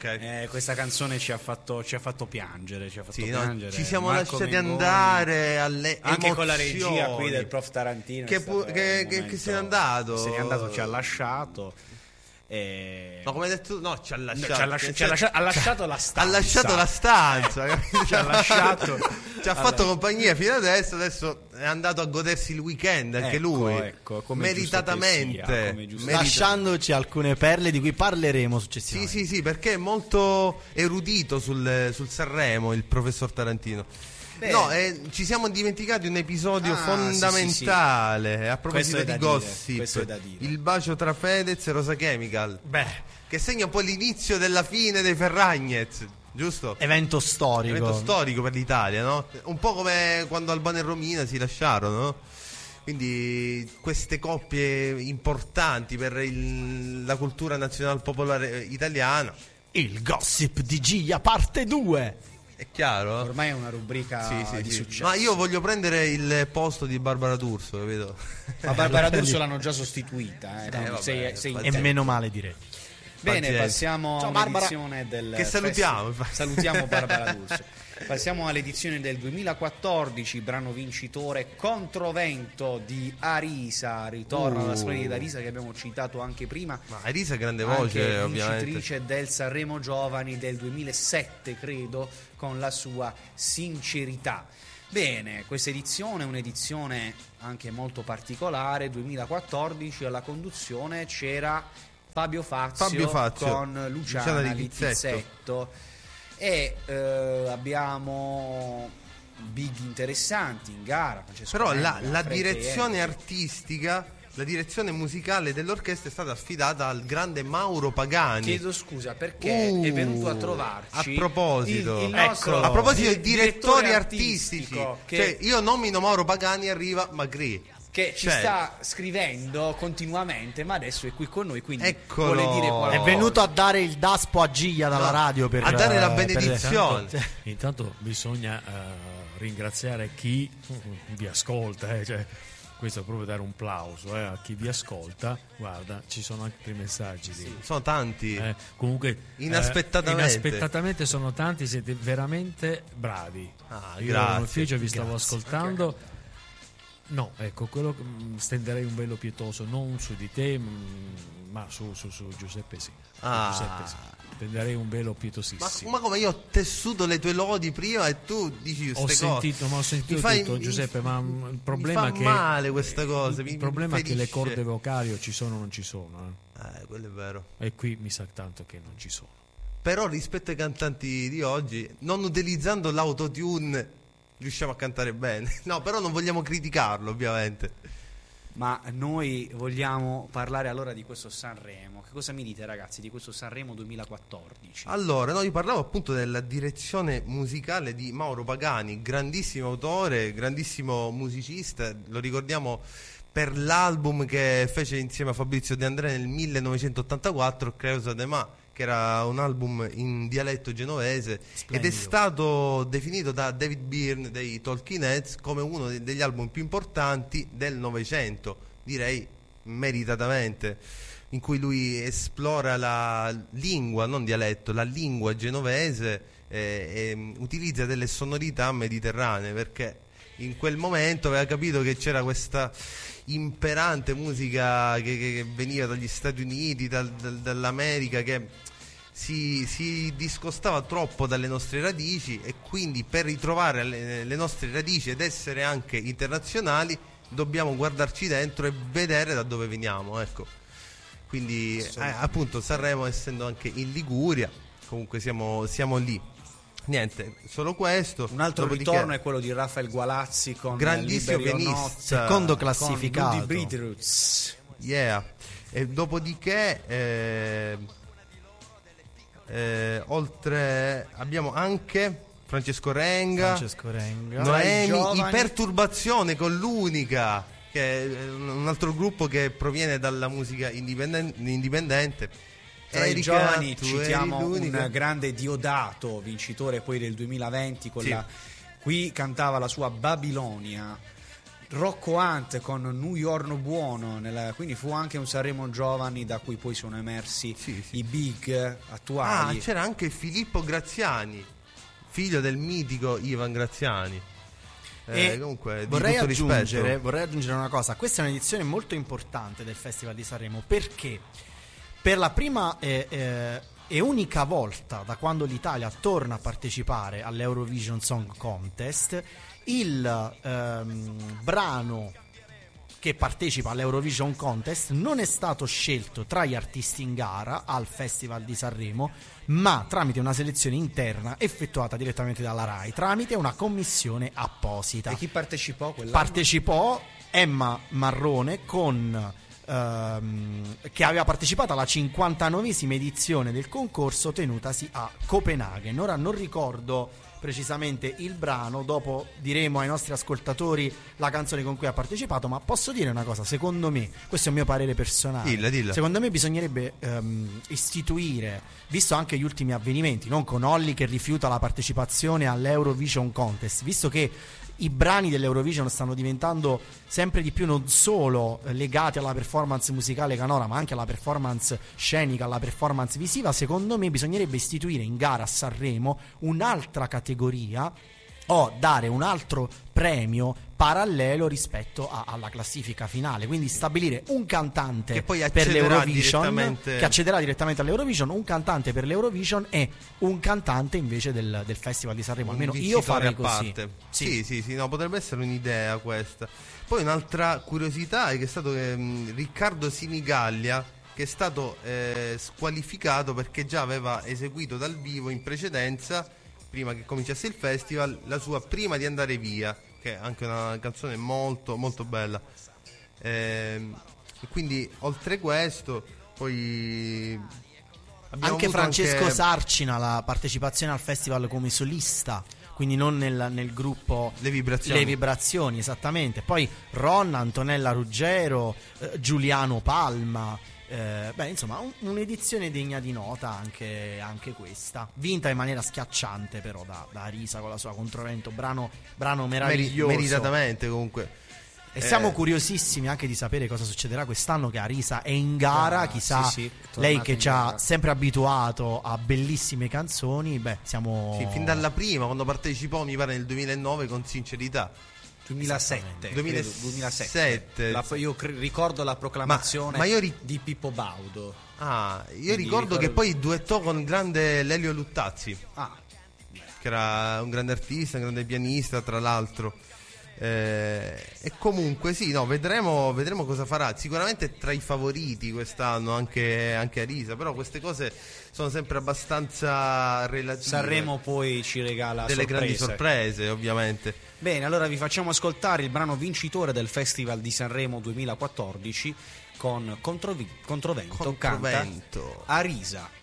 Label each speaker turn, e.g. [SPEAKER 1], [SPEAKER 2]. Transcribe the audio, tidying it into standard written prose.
[SPEAKER 1] Ok.
[SPEAKER 2] Questa canzone ci ha fatto piangere, piangere.
[SPEAKER 1] Ci siamo
[SPEAKER 2] Marco
[SPEAKER 1] lasciati
[SPEAKER 2] Mengoni,
[SPEAKER 1] andare alle
[SPEAKER 2] anche
[SPEAKER 1] emozioni.
[SPEAKER 2] con la regia qui del prof Tarantino
[SPEAKER 1] che se n'è andato.
[SPEAKER 2] Se n'è andato, ci ha lasciato.
[SPEAKER 1] No, come hai detto, no, ci ha lasciato.
[SPEAKER 2] Ha lasciato la stanza.
[SPEAKER 1] Ha lasciato la stanza.
[SPEAKER 2] Ci ha lasciato.
[SPEAKER 1] Ci ha fatto compagnia fino adesso è andato a godersi il weekend anche lui.
[SPEAKER 2] Ecco, come
[SPEAKER 1] meritatamente.
[SPEAKER 3] Lasciandoci alcune perle di cui parleremo successivamente.
[SPEAKER 1] Sì, perché è molto erudito sul Sanremo il professor Tarantino. No, ci siamo dimenticati un episodio fondamentale. Sì. A proposito di gossip, il bacio tra Fedez e Rosa Chemical, che segna un po' l'inizio della fine dei Ferragnez, giusto?
[SPEAKER 3] Evento storico
[SPEAKER 1] per l'Italia, no? Un po' come quando Albano e Romina si lasciarono, no? Quindi queste coppie importanti per la cultura nazional popolare italiana.
[SPEAKER 3] Il gossip di Gia parte 2.
[SPEAKER 1] È chiaro?
[SPEAKER 2] Ormai è una rubrica di successo.
[SPEAKER 1] Ma io voglio prendere il posto di Barbara D'Urso, capito?
[SPEAKER 2] Ma Barbara D'Urso l'hanno già sostituita.
[SPEAKER 3] E meno male, direi.
[SPEAKER 2] Bene, passiamo all'edizione del
[SPEAKER 1] che salutiamo.
[SPEAKER 2] Salutiamo Barbara D'Urso. Passiamo all'edizione del 2014, brano vincitore Controvento di Arisa. Ritorna la splendida Arisa che abbiamo citato anche prima.
[SPEAKER 1] Ma Arisa grande voce,
[SPEAKER 2] anche
[SPEAKER 1] ovviamente.
[SPEAKER 2] Vincitrice del Sanremo Giovani del 2007, credo, con la sua sincerità. Bene, questa edizione è un'edizione anche molto particolare. 2014 alla conduzione c'era Fabio Fazio con Luciana Littizzetto. E abbiamo big interessanti in gara.
[SPEAKER 1] Però la direzione artistica, la direzione musicale dell'orchestra è stata affidata al grande Mauro Pagani.
[SPEAKER 2] Chiedo scusa perché è venuto a trovarci
[SPEAKER 1] a proposito
[SPEAKER 2] il nostro
[SPEAKER 1] a proposito dei direttori artistici, cioè io nomino Mauro Pagani, arriva Magri
[SPEAKER 2] che ci sta scrivendo continuamente, ma adesso è qui con noi, quindi
[SPEAKER 1] Eccolo.
[SPEAKER 2] vuole dire qualcosa.
[SPEAKER 3] È venuto a dare il daspo a Giglia dalla radio per
[SPEAKER 1] a dare la benedizione.
[SPEAKER 4] Intanto bisogna ringraziare chi vi ascolta, cioè, questo è proprio dare un plauso a chi vi ascolta. Guarda, ci sono altri messaggi
[SPEAKER 1] sono tanti,
[SPEAKER 4] comunque inaspettatamente sono tanti, siete veramente bravi.
[SPEAKER 1] Grazie.
[SPEAKER 4] In ufficio vi stavo ascoltando. No, ecco, quello stenderei un velo pietoso non su di te, ma su Giuseppe sì. Giuseppe sì. Stenderei un velo pietosissimo.
[SPEAKER 1] Ma come, io ho tessuto le tue lodi prima e tu dici queste cose?
[SPEAKER 4] Ho sentito tutto, Giuseppe, ma il problema
[SPEAKER 1] è che male questa cosa.
[SPEAKER 4] Il problema è che le corde vocali ci sono o non ci sono.
[SPEAKER 1] Quello è vero.
[SPEAKER 4] E qui mi sa tanto che non ci sono.
[SPEAKER 1] Però rispetto ai cantanti di oggi, non utilizzando l'autotune riusciamo a cantare bene. No, però non vogliamo criticarlo, ovviamente.
[SPEAKER 2] Ma noi vogliamo parlare allora di questo Sanremo. Che cosa mi dite, ragazzi, di questo Sanremo 2014?
[SPEAKER 1] Allora, io parlavo appunto della direzione musicale di Mauro Pagani, grandissimo autore, grandissimo musicista, lo ricordiamo per l'album che fece insieme a Fabrizio De André nel 1984, Creusa de Ma, che era un album in dialetto genovese. Splendido. Ed è stato definito da David Byrne dei Talking Heads come uno degli album più importanti del Novecento, direi meritatamente, in cui lui esplora la lingua, non dialetto, la lingua genovese e utilizza delle sonorità mediterranee, perché in quel momento aveva capito che c'era questa imperante musica che veniva dagli Stati Uniti, dall'America, che si discostava troppo dalle nostre radici, e quindi per ritrovare le nostre radici ed essere anche internazionali dobbiamo guardarci dentro e vedere da dove veniamo, ecco. Quindi appunto Sanremo, essendo anche in Liguria, comunque siamo lì. Niente, solo questo.
[SPEAKER 2] Un altro ritorno è quello di Rafael Gualazzi con
[SPEAKER 1] grandissimo pianista,
[SPEAKER 3] secondo classificato,
[SPEAKER 2] con Woody Roots.
[SPEAKER 1] E dopodiché oltre abbiamo anche Francesco Renga, Noemi, I Perturbazione con l'Unica, che è un altro gruppo che proviene dalla musica indipendente.
[SPEAKER 2] Tra i giovani citiamo un grande Diodato, vincitore poi del 2020 con qui cantava la sua Babilonia, Rocco Hunt con New York Buono, quindi fu anche un Sanremo Giovani da cui poi sono emersi i big attuali.
[SPEAKER 1] C'era anche Filippo Graziani, figlio del mitico Ivan Graziani. Comunque,
[SPEAKER 3] vorrei aggiungere una cosa. Questa è un'edizione molto importante del Festival di Sanremo, perché per la prima e unica volta da quando l'Italia torna a partecipare all'Eurovision Song Contest, il brano che partecipa all'Eurovision Contest non è stato scelto tra gli artisti in gara al Festival di Sanremo, ma tramite una selezione interna effettuata direttamente dalla RAI, tramite una commissione apposita.
[SPEAKER 2] E chi partecipò quell'anno?
[SPEAKER 3] Partecipò Emma Marrone che aveva partecipato alla 59esima edizione del concorso tenutasi a Copenaghen. Ora non ricordo precisamente il brano, dopo diremo ai nostri ascoltatori la canzone con cui ha partecipato, ma posso dire una cosa, secondo me, questo è un mio parere personale,
[SPEAKER 1] dilla.
[SPEAKER 3] Secondo me bisognerebbe istituire, visto anche gli ultimi avvenimenti, non con Olly che rifiuta la partecipazione all'Eurovision Contest, visto che i brani dell'Eurovision stanno diventando sempre di più non solo legati alla performance musicale canora, ma anche alla performance scenica, alla performance visiva. Secondo me bisognerebbe istituire in gara a Sanremo un'altra categoria o dare un altro premio parallelo rispetto alla classifica finale, quindi stabilire un cantante
[SPEAKER 1] che poi
[SPEAKER 3] per l'Eurovision che accederà direttamente all'Eurovision, un cantante per l'Eurovision e un cantante invece del Festival di Sanremo. Almeno io farei così.
[SPEAKER 1] Sì, no, potrebbe essere un'idea questa. Poi un'altra curiosità è che è stato Riccardo Sinigallia, che è stato squalificato perché già aveva eseguito dal vivo in precedenza, prima che cominciasse il festival, la sua Prima di andare via, che è anche una canzone molto molto bella, e quindi oltre questo poi
[SPEAKER 3] anche Francesco Sarcina, la partecipazione al festival come solista, quindi non nel gruppo
[SPEAKER 1] Le Vibrazioni,
[SPEAKER 3] esattamente. Poi Ron, Antonella Ruggero, Giuliano Palma, insomma un'edizione degna di nota anche questa, vinta in maniera schiacciante però da Arisa con la sua Controvento, brano meraviglioso,
[SPEAKER 1] meritatamente comunque.
[SPEAKER 3] E siamo curiosissimi anche di sapere cosa succederà quest'anno che Arisa è in gara, chissà, lei che ci ha sempre abituato a bellissime canzoni, siamo
[SPEAKER 1] fin dalla prima, quando partecipò mi pare nel 2009 con Sincerità.
[SPEAKER 2] 2007. Io ricordo la proclamazione di Pippo Baudo.
[SPEAKER 1] Io ricordo che poi duettò con il grande Lelio Luttazzi, che era un grande artista, un grande pianista tra l'altro. E comunque vedremo cosa farà. Sicuramente tra i favoriti quest'anno anche Arisa, però queste cose sono sempre abbastanza relative.
[SPEAKER 2] Sanremo poi ci regala
[SPEAKER 1] delle grandi sorprese, ovviamente.
[SPEAKER 2] Bene, allora vi facciamo ascoltare il brano vincitore del Festival di Sanremo 2014 con Controvento. Canta Arisa.